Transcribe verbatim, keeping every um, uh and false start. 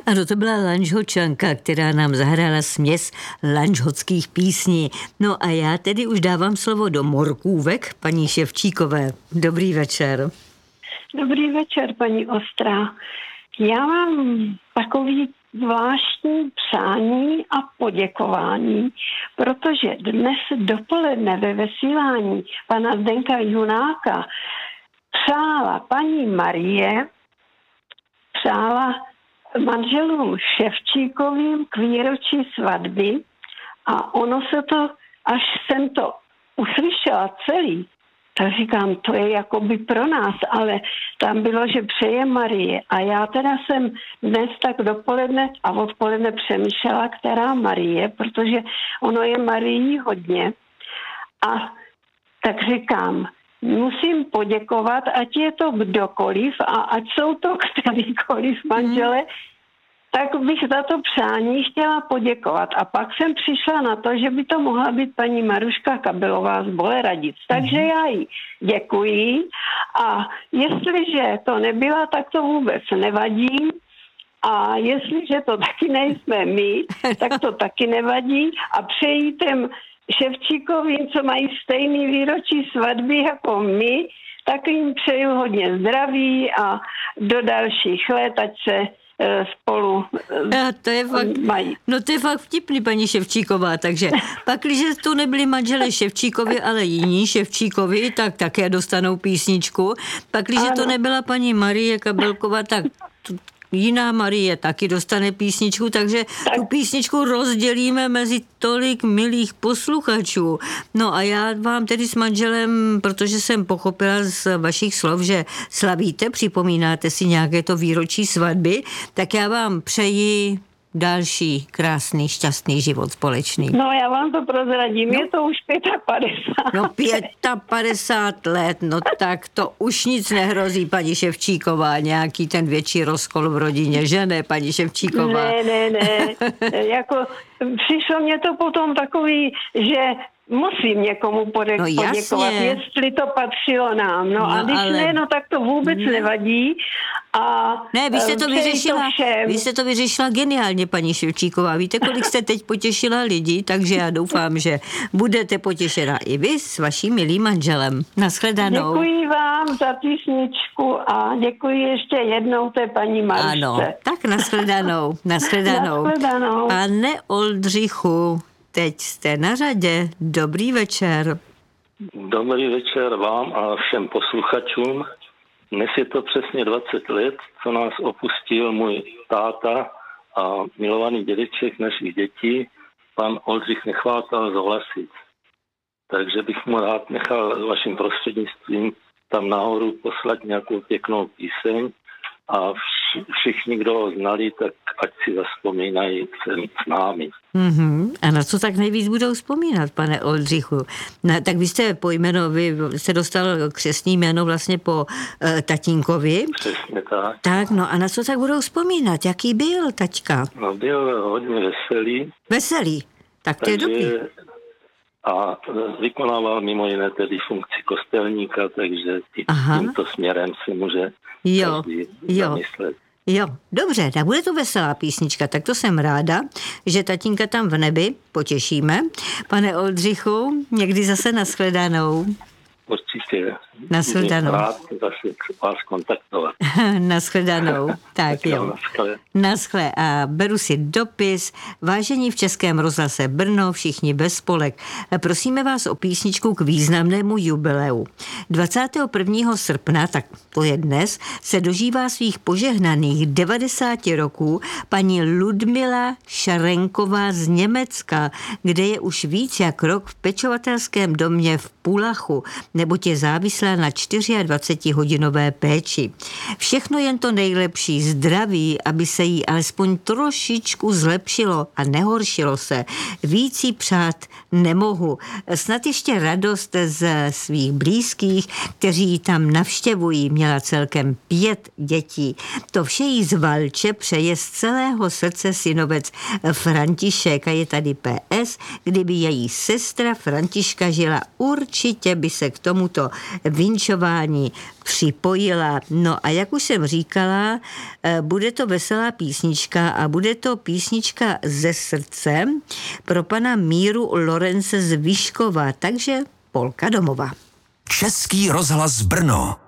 Ano, to byla Lanžhočanka, která nám zahrála směs lanžhotských písní. No a já tedy už dávám slovo do morkůvek paní Ševčíkové. Dobrý večer. Dobrý večer, paní Ostrá. Já mám takový zvláštní přání a poděkování, protože dnes dopoledne ve vysílání pana Zdenka Junáka přála paní Marie, přála manželům Ševčíkovým k výročí svatby a ono se to, až jsem to uslyšela celý, tak říkám, to je jakoby pro nás, ale tam bylo, že přeje Marie. A já teda jsem dnes tak dopoledne a odpoledne přemýšlela, která Marie, protože ono je Marií hodně. A tak říkám, musím poděkovat, ať je to kdokoliv a ať jsou to kterýkoliv manžele, tak bych za to přání chtěla poděkovat. A pak jsem přišla na to, že by to mohla být paní Maruška Kabelová z Boleradic. Takže já jí děkuji a jestliže to nebyla, tak to vůbec nevadí. A jestliže to taky nejsme my, tak to taky nevadí. A přeji těm Ševčíkovým, co mají stejný výročí svatby jako my, tak jim přeju hodně zdraví a do dalších let, ať se spolu a to je fakt, mají. No to je fakt vtipný, paní Ševčíková, takže pak, když to nebyli manželé Ševčíkovi, ale jiní Ševčíkovi, tak také dostanou písničku. Pak, když to nebyla paní Marie Kabelková, tak jiná Marie taky dostane písničku, takže tak tu písničku rozdělíme mezi tolik milých posluchačů. No a já vám tedy s manželem, protože jsem pochopila z vašich slov, že slavíte, připomínáte si nějaké to výročí svatby, tak já vám přeji další krásný, šťastný život společný. No já vám to prozradím, no. Je to už padesát pět. No padesát pět let, no tak to už nic nehrozí, paní Ševčíková, nějaký ten větší rozkol v rodině, že ne, paní Ševčíková? Ne, ne, ne, jako přišlo mě to potom takový, že musím někomu podek- no poděkovat, jestli to patřilo nám. No, no a když ale ne, no tak to vůbec ne. nevadí. A ne, vy jste to vyřešila, to vy jste to vyřešila geniálně, paní Ševčíková. Víte, kolik jste teď potěšila lidí, takže já doufám, že budete potěšena i vy s vaším milým manželem. Nashledanou. Děkuji vám za písničku a děkuji ještě jednou té paní Marušce. Ano, tak nashledanou, nashledanou. Nashledanou. Pane Oldřichu, teď jste na řadě. Dobrý večer. Dobrý večer vám a všem posluchačům. Dnes je to přesně dvacet let, co nás opustil můj táta a milovaný dědeček našich dětí, pan Oldřich Nechvátal z Hlasic. Takže bych mu rád nechal vaším prostřednictvím tam nahoru poslat nějakou pěknou píseň a všichni, kdo ho znali, tak ať si zavzpomínají sem s námi. Mm-hmm. A na co tak nejvíc budou vzpomínat, pane Oldřichu? Na, tak vy jste po jméno, vy jste dostal křestní jméno vlastně po uh, tatínkovi. Přesně tak. Tak, no a na co tak budou vzpomínat? Jaký byl taťka? No byl hodně veselý. Veselý? Tak to takže je dobrý. A vykonával mimo jiné tedy funkci kostelníka, takže tímto směrem se může jo, každý jo. zamyslet. Jo, dobře, tak bude to veselá písnička, tak to jsem ráda, že tatínka tam v nebi potěšíme. Pane Oldřichu, někdy zase nashledanou. Určitě. Nashledanou. Rád zase vás kontaktovat. Nashledanou. Tak jo. Naschle. Naschle. A beru si dopis. Vážení v Českém rozhlase Brno, všichni bez spolek. Prosíme vás o písničku k významnému jubileu. dvacátého prvního srpna, tak to je dnes, se dožívá svých požehnaných devadesáti roků paní Ludmila Šarenková z Německa, kde je už víc jak rok v pečovatelském domě v Pulachu, neboť je závislá na dvacetičtyřhodinové péči. Všechno jen to nejlepší, zdraví, aby se jí alespoň trošičku zlepšilo a nehoršilo se. Víc jí přát nemohu. Snad ještě radost ze svých blízkých, kteří ji tam navštěvují. Měla celkem pět dětí. To vše jí z Valče přeje z celého srdce synovec František. A je tady P S, kdyby její sestra Františka žila, určitě by se k tomuto vinčování připojila. No a jak už jsem říkala, bude to veselá písnička a bude to písnička ze srdce pro pana Míru Lorence z Vyškova, takže Polka domova. Český rozhlas Brno.